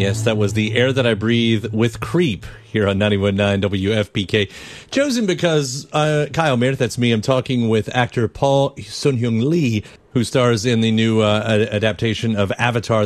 Yes, that was The Air That I Breathe with Creep here on 91.9 WFPK. Chosen because Kyle Meredith, that's me, I'm talking with actor Paul Sun-Hyung Lee, who stars in the new adaptation of Avatar.